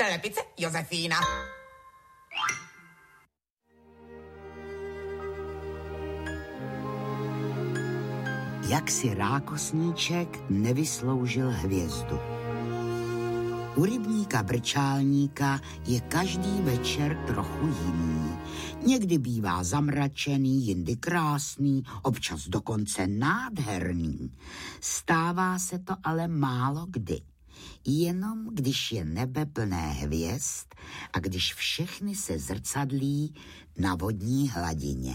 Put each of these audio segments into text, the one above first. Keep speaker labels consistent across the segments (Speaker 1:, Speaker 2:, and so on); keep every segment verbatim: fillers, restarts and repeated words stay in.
Speaker 1: Slepice Josefína.
Speaker 2: Jak si rákosníček nevysloužil hvězdu. U rybníka Brčálníka je každý večer trochu jiný. Někdy bývá zamračený, jindy krásný, občas dokonce nádherný. Stává se to ale málo kdy. Jenom když je nebe plné hvězd a když všechny se zrcadlí na vodní hladině.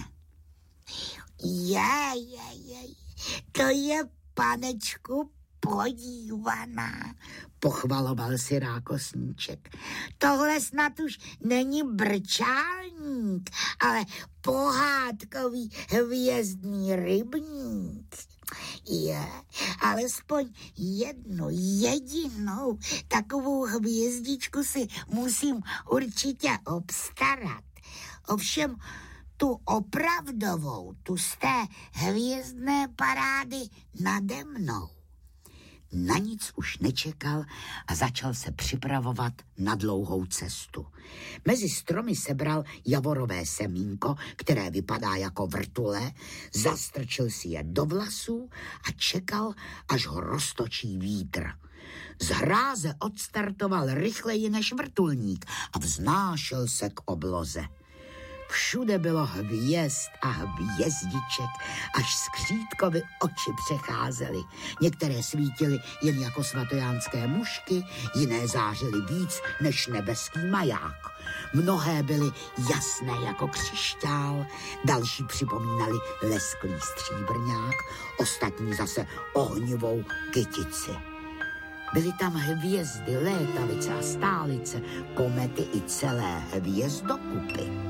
Speaker 3: Je, je, je, to je, panečku, podívaná,
Speaker 2: pochvaloval si rákosníček.
Speaker 3: Tohle snad už není brčálník, ale pohádkový hvězdný rybník. Je, alespoň jednu jedinou takovou hvězdičku si musím určitě obstarat. Ovšem tu opravdovou, tu z té hvězdné parády nade mnou.
Speaker 2: Na nic už nečekal a začal se připravovat na dlouhou cestu. Mezi stromy sebral javorové semínko, které vypadá jako vrtule, zastrčil si je do vlasů a čekal, až ho roztočí vítr. Z hráze odstartoval rychleji než vrtulník a vznášel se k obloze. Všude bylo hvězd a hvězdiček, až skřítkovi oči přecházely. Některé svítily jen jako svatojánské mušky, jiné zářily víc než nebeský maják. Mnohé byly jasné jako křišťál, další připomínaly lesklý stříbrňák, ostatní zase ohnivou kytici. Byly tam hvězdy, létavice a stálice, komety i celé hvězdokupy.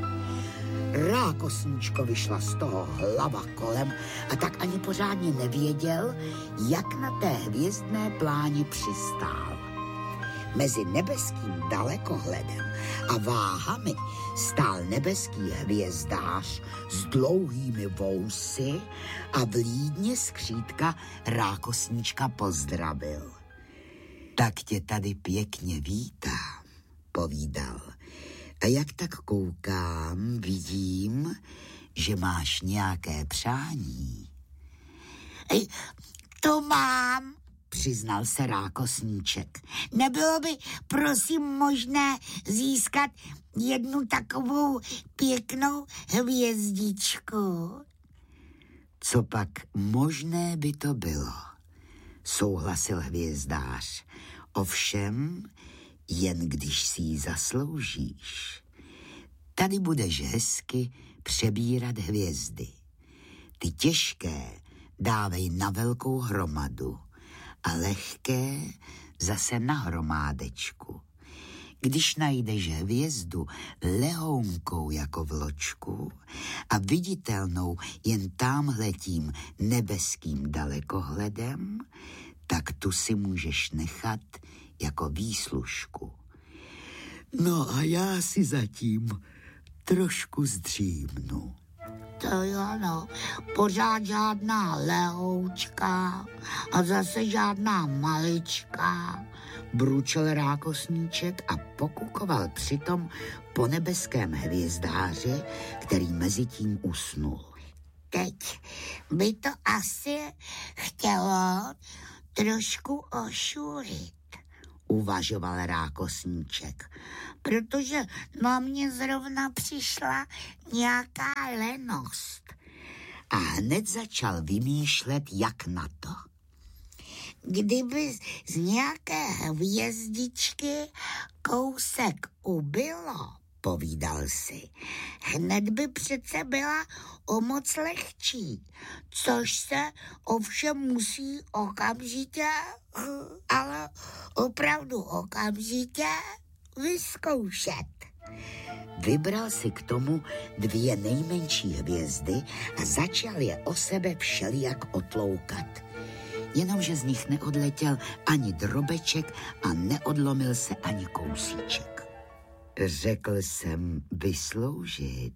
Speaker 2: Rákosníčko vyšla z toho hlava kolem a tak ani pořádně nevěděl, jak na té hvězdné pláni přistál. Mezi nebeským dalekohledem a váhami stál nebeský hvězdář s dlouhými vousy a vlídně skřítka rákosníčka pozdravil. Tak tě tady pěkně vítám, povídal. A jak tak koukám, vidím, že máš nějaké přání.
Speaker 3: Ej, to mám,
Speaker 2: přiznal se rákosníček.
Speaker 3: Nebylo by, prosím, možné získat jednu takovou pěknou hvězdičku?
Speaker 2: Co pak možné by to bylo, souhlasil hvězdář. Ovšem, jen když si ji zasloužíš. Tady budeš hezky přebírat hvězdy. Ty těžké dávej na velkou hromadu a lehké zase na hromádečku. Když najdeš hvězdu lehounkou jako vločku a viditelnou jen támhletím nebeským dalekohledem, tak tu si můžeš nechat jako výslužku. No a já si zatím trošku zdřímnu.
Speaker 3: To jo, no, pořád žádná lehoučka a zase žádná malička,
Speaker 2: bručel rákosníček a pokukoval přitom po nebeském hvězdáři, který mezi tím usnul.
Speaker 3: Teď by to asi chtělo trošku ošulit,
Speaker 2: uvažoval rákosníček,
Speaker 3: protože na mě zrovna přišla nějaká lenost.
Speaker 2: A hned začal vymýšlet, jak na to.
Speaker 3: Kdyby z nějaké hvězdičky kousek ubylo,
Speaker 2: povídal si,
Speaker 3: hned by přece byla o moc lehčí, což se ovšem musí okamžitě, ale opravdu okamžitě vyzkoušet.
Speaker 2: Vybral si k tomu dvě nejmenší hvězdy a začal je o sebe všelijak otloukat. Jenomže z nich neodletěl ani drobeček a neodlomil se ani kousíček. Řekl jsem vysloužit,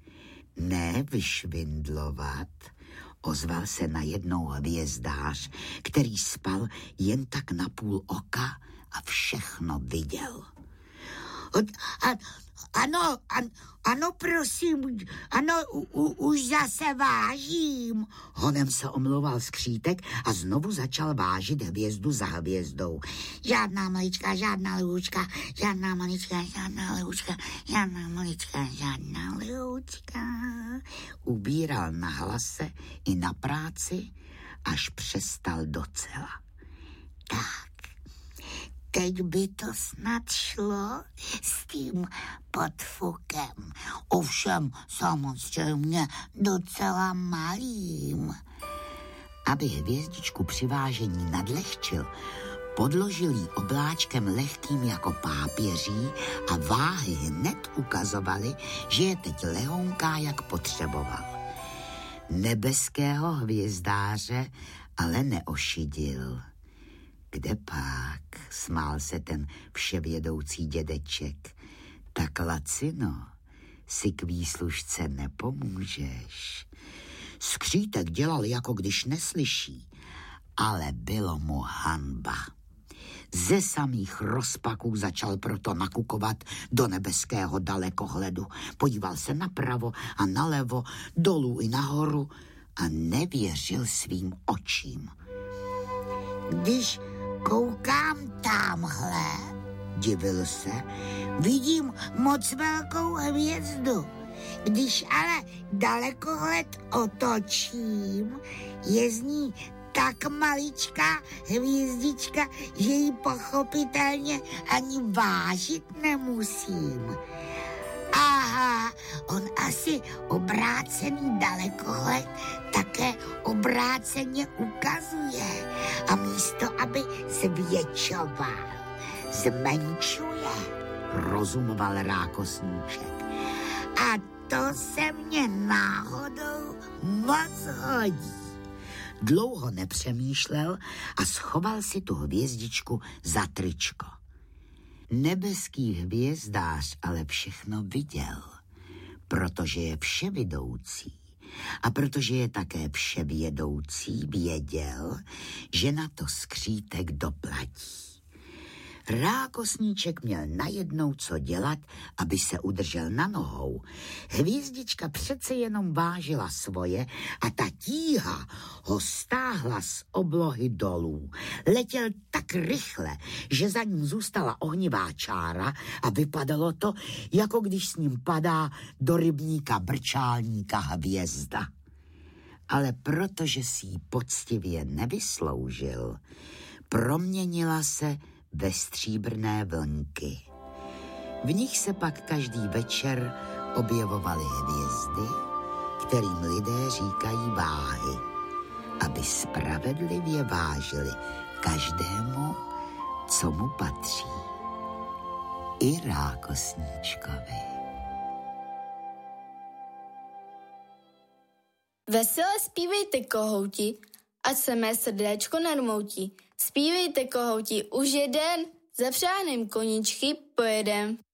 Speaker 2: ne vyšvindlovat, ozval se najednou hvězdář, který spal jen tak na půl oka a všechno viděl.
Speaker 3: A, ano, an, ano, prosím, ano, u, u, už zase vážím.
Speaker 2: Honem se omlouval skřítek a znovu začal vážit hvězdu za hvězdou.
Speaker 3: Žádná malička, žádná lihůčka, žádná malička, žádná lihůčka, žádná malička, žádná lihůčka.
Speaker 2: Ubíral na hlase i na práci, až přestal docela.
Speaker 3: Tak, teď by to snad šlo s tím podfukem. Ovšem samozřejmě docela malým.
Speaker 2: Aby hvězdičku při vážení nadlehčil, podložil jí obláčkem lehkým jako pápěří a váhy hned ukazovaly, že je teď lehonká, jak potřeboval. Nebeského hvězdáře ale neošidil. Kde pak, smál se ten vševědoucí dědeček, tak lacino, si k výslužce nepomůžeš. Skřítek dělal, jako když neslyší, ale bylo mu hanba. Ze samých rozpaků začal proto nakukovat do nebeského dalekohledu. Podíval se napravo a nalevo, dolů i nahoru a nevěřil svým očím.
Speaker 3: Když koukám tamhle,
Speaker 2: divil se,
Speaker 3: vidím moc velkou hvězdu. Když ale dalekohled otočím, je z ní tak maličká hvězdička, že ji pochopitelně ani vážit nemusím. Aha, on asi obrácený dalekohled také obráceně ukazuje. A místo, aby zvětšoval, zmenšuje,
Speaker 2: rozumoval rákosníček.
Speaker 3: A to se mně náhodou moc hodí.
Speaker 2: Dlouho nepřemýšlel a schoval si tu hvězdičku za tričko. Nebeský hvězdář ale všechno viděl, protože je vševidoucí a protože je také vševědoucí, věděl, že na to skřítek doplatí. Rákosníček měl najednou co dělat, aby se udržel na nohou. Hvězdička přece jenom vážila svoje a ta tíha ho stáhla z oblohy dolů. Letěl tak rychle, že za ním zůstala ohnivá čára a vypadalo to, jako když s ním padá do rybníka brčálníka hvězda. Ale protože si ji poctivě nevysloužil, proměnila se ve stříbrné vlnky. V nich se pak každý večer objevovaly hvězdy, kterým lidé říkají váhy, aby spravedlivě vážili každému, co mu patří. I rákosníčkovi.
Speaker 1: Vesele zpívejte, kohouti, ať se mé srdéčko nermoutí. Zpívejte, kohouti, už jeden, zapřáhneme koníčky, pojedem.